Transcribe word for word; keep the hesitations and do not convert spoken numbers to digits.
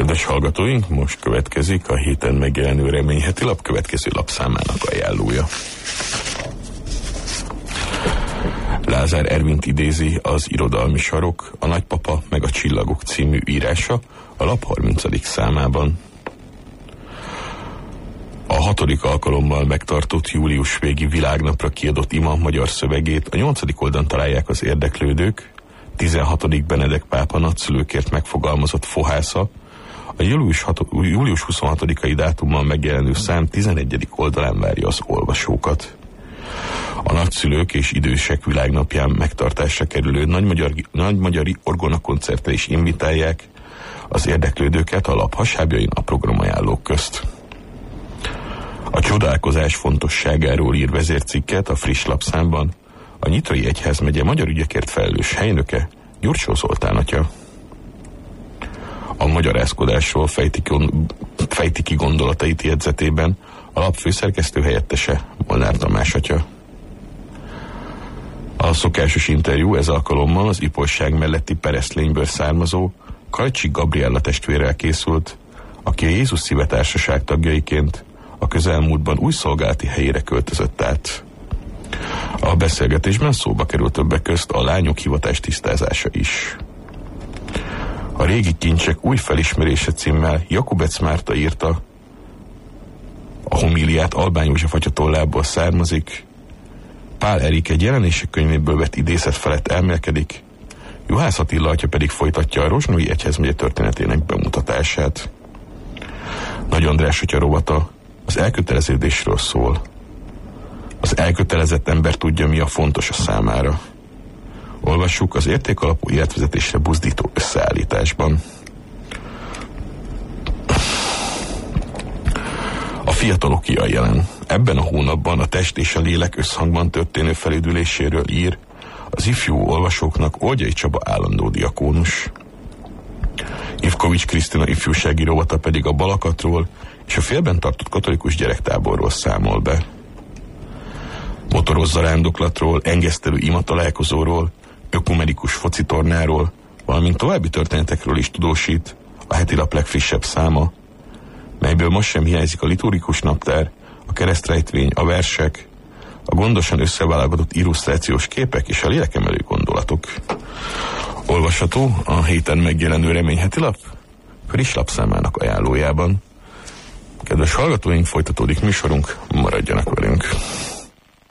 Kedves hallgatóink, most következik a héten megjelenő Remény heti lap következő lapszámának ajánlója. Lázár Ervint idézi az Irodalmi Sarok, a Nagypapa meg a Csillagok című írása a lap harmincadik számában. A hatodik alkalommal megtartott július végi világnapra kiadott ima magyar szövegét a nyolcadik oldalon találják az érdeklődők. tizenhatodik Benedek pápa nagyszülőkért megfogalmazott fohásza a július, július huszonhatodikai dátummal megjelenő szám tizenegyedik oldalán várja az olvasókat. A nagyszülők és idősek világnapján megtartásra kerülő nagymagyari, nagymagyari orgonakoncertre is invitálják az érdeklődőket a lap hasábjain a programajánlók közt. A csodálkozás fontosságáról ír vezércikket a friss lapszámban a Nyitrai Egyházmegye magyar ügyekért felelős helynöke, Gyurcsó Zoltán atya. A magyarázkodásról fejti, fejti ki gondolatait jegyzetében a lap főszerkesztő helyettese, Molnár Tamás atya. A szokásos interjú ez alkalommal az ipolyság melletti Pereszlényből származó Kajcsik Gabriella testvérrel készült, aki a Jézus Szíve Társaság tagjaiként a közelmúltban új szolgálati helyére költözött át. A beszélgetésben szóba került többek közt a lányok hivatás tisztázása is. A régi kincsek új felismerése címmel Jakubec Márta írta, a homíliát Albán József atya tollából származik, Pál Erik egy jelenések könyvéből vett idézet felett elmélkedik, Juhász Attila atya pedig folytatja a Rozsnói Egyházmegye történetének bemutatását. Nagy András atya rovata az elköteleződésről szól. Az elkötelezett ember tudja, mi a fontos a számára. Olvassuk az értékalapú életvezetésre buzdító összeállításban. A fiataloké a jelen. Ebben a hónapban a test és a lélek összhangban történő felüdüléséről ír az ifjú olvasóknak Oldjai Csaba állandó diakónus. Ivkovics Krisztina ifjúsági rovata pedig a Balakatról és a félben tartott katolikus gyerektáborról számol be. Motoros zarándoklatról, engesztelő imatalálkozóról, ökumenikus focitornáról, valamint további történetekről is tudósít a heti lap legfrissebb száma, melyből most sem hiányzik a liturgikus naptár, a keresztrejtvény, a versek, a gondosan összeválogatott illusztrációs képek és a lélekemelő gondolatok. Olvasható a héten megjelenő Remény heti lap friss lapszámának ajánlójában. Kedves hallgatóink, folytatódik műsorunk, maradjanak velünk!